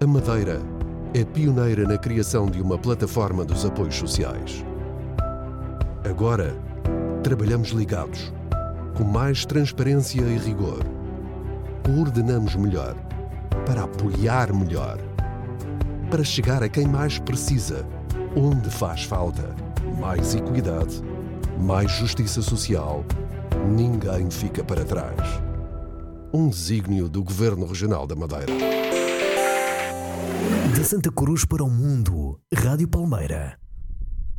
A Madeira é pioneira na criação de uma plataforma dos apoios sociais. Agora, trabalhamos ligados, com mais transparência e rigor. Coordenamos melhor, para apoiar melhor, para chegar a quem mais precisa, onde faz falta. Mais equidade, mais justiça social, ninguém fica para trás. Um desígnio do Governo Regional da Madeira. De Santa Cruz para o mundo, Rádio Palmeira.